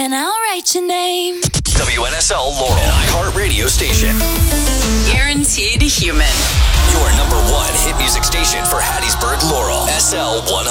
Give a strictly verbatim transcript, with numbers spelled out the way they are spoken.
then I'll write your name. W N S L Laurel, an iHeart radio station. Guaranteed human. Your number one hit music station for Hattiesburg, Laurel. S L one